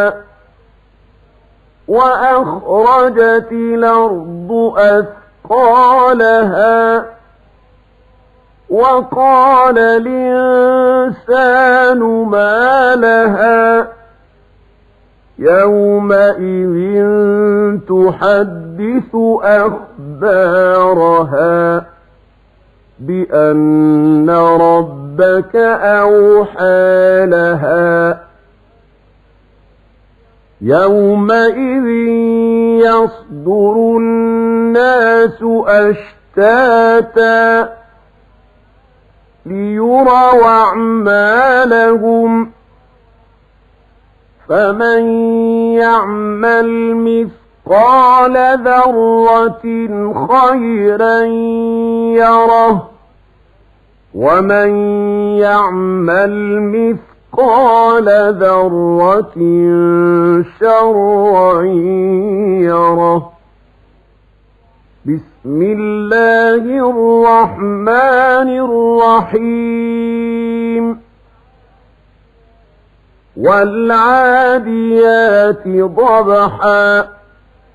وأخرجت الأرض أثقالها وقال الإنسان ما لها يومئذ تحدث أخبارها بأن ربك أوحى لها يومئذ يصدر الناس أشتاتا ليروا أعمالهم فمن يعمل مثقال ذرة خيرا يره ومن يعمل مثقال ذرة شرا يره. بسم الله الرحمن الرحيم. والعاديات ضبحا